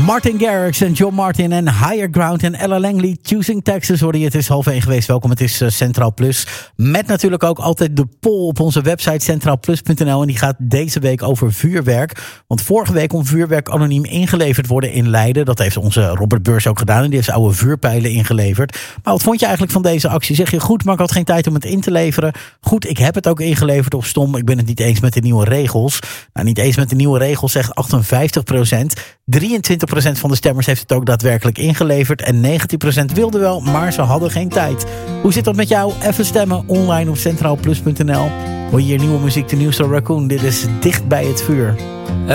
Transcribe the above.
Martin Garrix en John Martin en Higher Ground en Ella Langley, Choosing Texas, hoorde je. Het is 12:30 geweest. Welkom, het is Centraal Plus. Met natuurlijk ook altijd de poll op onze website centraalplus.nl. En die gaat deze week over vuurwerk. Want vorige week kon vuurwerk anoniem ingeleverd worden in Leiden. Dat heeft onze Robert Beurs ook gedaan. En die heeft oude vuurpijlen ingeleverd. Maar wat vond je eigenlijk van deze actie? Zeg je goed, maar ik had geen tijd om het in te leveren. Goed, ik heb het ook ingeleverd, of stom, ik ben het niet eens met de nieuwe regels. Nou, niet eens met de nieuwe regels zegt 58%. 23% van de stemmers heeft het ook daadwerkelijk ingeleverd. En 19% wilde wel, maar ze hadden geen tijd. Hoe zit dat met jou? Even stemmen online op centraalplus.nl. Hoor je hier nieuwe muziek, de nieuwste Raccoon. Dit is Dicht bij het vuur.